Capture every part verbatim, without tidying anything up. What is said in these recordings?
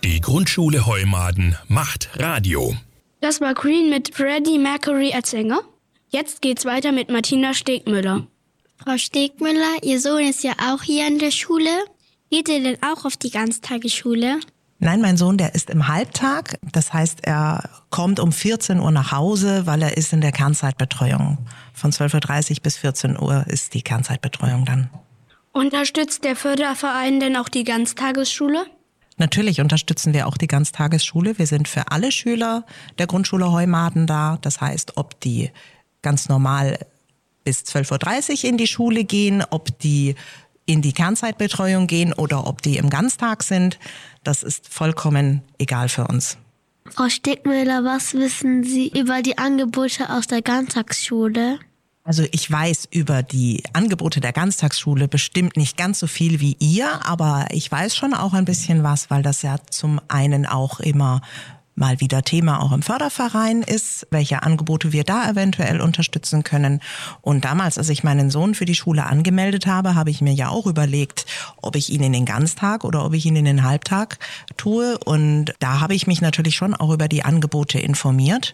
Die Grundschule Heumaden macht Radio. Das war Queen mit Freddie Mercury als Sänger. Jetzt geht's weiter mit Martina Stegmüller. Frau Stegmüller, Ihr Sohn ist ja auch hier in der Schule. Geht er denn auch auf die Ganztagesschule? Nein, mein Sohn, der ist im Halbtag. Das heißt, er kommt um vierzehn Uhr nach Hause, weil er ist in der Kernzeitbetreuung. Von zwölf Uhr dreißig bis vierzehn Uhr ist die Kernzeitbetreuung dann. Unterstützt der Förderverein denn auch die Ganztagesschule? Natürlich unterstützen wir auch die Ganztagesschule. Wir sind für alle Schüler der Grundschule Heumaden da. Das heißt, ob die ganz normal bis zwölf Uhr dreißig in die Schule gehen, ob die in die Kernzeitbetreuung gehen oder ob die im Ganztag sind, das ist vollkommen egal für uns. Frau Stegmüller, was wissen Sie über die Angebote aus der Ganztagsschule? Also ich weiß über die Angebote der Ganztagsschule bestimmt nicht ganz so viel wie ihr, aber ich weiß schon auch ein bisschen was, weil das ja zum einen auch immer mal wieder Thema auch im Förderverein ist, welche Angebote wir da eventuell unterstützen können. Und damals, als ich meinen Sohn für die Schule angemeldet habe, habe ich mir ja auch überlegt, ob ich ihn in den Ganztag oder ob ich ihn in den Halbtag tue. Und da habe ich mich natürlich schon auch über die Angebote informiert.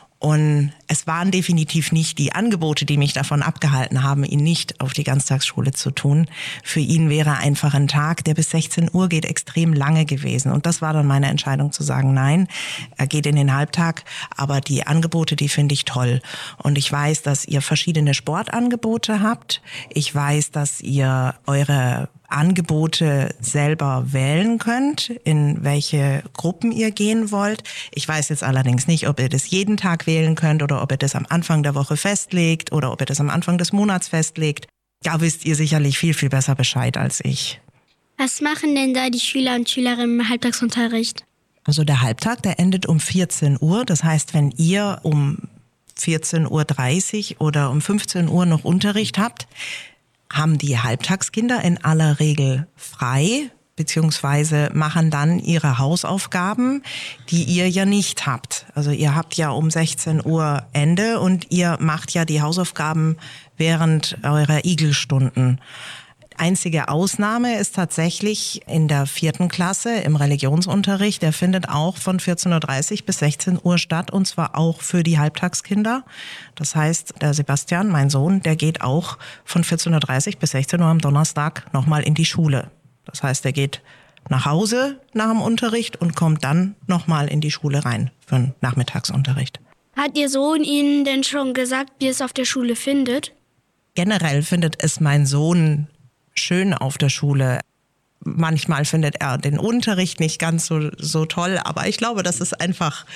Und es waren definitiv nicht die Angebote, die mich davon abgehalten haben, ihn nicht auf die Ganztagsschule zu tun. Für ihn wäre einfach ein Tag, der bis sechzehn Uhr geht, extrem lange gewesen. Und das war dann meine Entscheidung zu sagen, nein, er geht in den Halbtag. Aber die Angebote, die finde ich toll. Und ich weiß, dass ihr verschiedene Sportangebote habt. Ich weiß, dass ihr eure Angebote selber wählen könnt, in welche Gruppen ihr gehen wollt. Ich weiß jetzt allerdings nicht, ob ihr das jeden Tag wählen könnt oder ob ihr das am Anfang der Woche festlegt oder ob ihr das am Anfang des Monats festlegt. Da wisst ihr sicherlich viel, viel besser Bescheid als ich. Was machen denn da die Schüler und Schülerinnen im Halbtagsunterricht? Also der Halbtag, der endet um vierzehn Uhr. Das heißt, wenn ihr um vierzehn Uhr dreißig oder um fünfzehn Uhr noch Unterricht habt, haben die Halbtagskinder in aller Regel frei, beziehungsweise machen dann ihre Hausaufgaben, die ihr ja nicht habt. Also ihr habt ja um sechzehn Uhr Ende und ihr macht ja die Hausaufgaben während eurer Igelstunden. Einzige Ausnahme ist tatsächlich in der vierten Klasse im Religionsunterricht. Der findet auch von vierzehn Uhr dreißig bis sechzehn Uhr statt und zwar auch für die Halbtagskinder. Das heißt, der Sebastian, mein Sohn, der geht auch von vierzehn Uhr dreißig bis sechzehn Uhr am Donnerstag nochmal in die Schule. Das heißt, er geht nach Hause nach dem Unterricht und kommt dann nochmal in die Schule rein für den Nachmittagsunterricht. Hat Ihr Sohn Ihnen denn schon gesagt, wie es auf der Schule findet? Generell findet es mein Sohn schön auf der Schule. Manchmal findet er den Unterricht nicht ganz so, so toll, aber ich glaube, das ist einfach,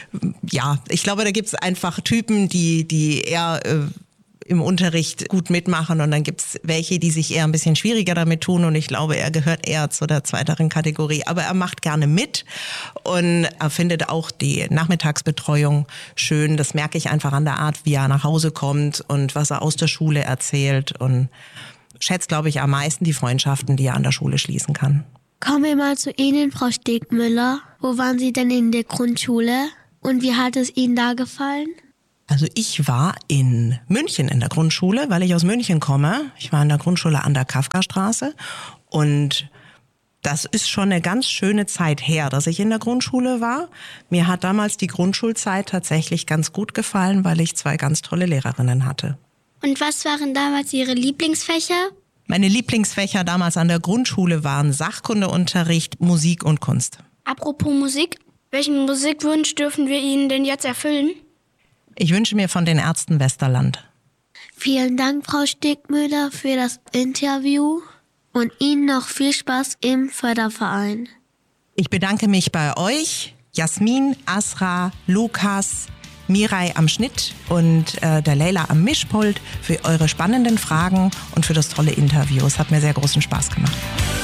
ja, ich glaube, da gibt es einfach Typen, die, die eher äh, im Unterricht gut mitmachen und dann gibt es welche, die sich eher ein bisschen schwieriger damit tun und ich glaube, er gehört eher zu der zweiteren Kategorie, aber er macht gerne mit und er findet auch die Nachmittagsbetreuung schön. Das merke ich einfach an der Art, wie er nach Hause kommt und was er aus der Schule erzählt und schätzt, glaube ich, am meisten die Freundschaften, die er an der Schule schließen kann. Kommen wir mal zu Ihnen, Frau Stegmüller. Wo waren Sie denn in der Grundschule und wie hat es Ihnen da gefallen? Also ich war in München in der Grundschule, weil ich aus München komme. Ich war in der Grundschule an der Kafkastraße und das ist schon eine ganz schöne Zeit her, dass ich in der Grundschule war. Mir hat damals die Grundschulzeit tatsächlich ganz gut gefallen, weil ich zwei ganz tolle Lehrerinnen hatte. Und was waren damals Ihre Lieblingsfächer? Meine Lieblingsfächer damals an der Grundschule waren Sachkundeunterricht, Musik und Kunst. Apropos Musik, welchen Musikwunsch dürfen wir Ihnen denn jetzt erfüllen? Ich wünsche mir von den Ärzten Westerland. Vielen Dank, Frau Stegmüller, für das Interview und Ihnen noch viel Spaß im Förderverein. Ich bedanke mich bei euch, Jasmin, Asra, Lukas, Mirai am Schnitt und äh, der Leila am Mischpult für eure spannenden Fragen und für das tolle Interview. Es hat mir sehr großen Spaß gemacht.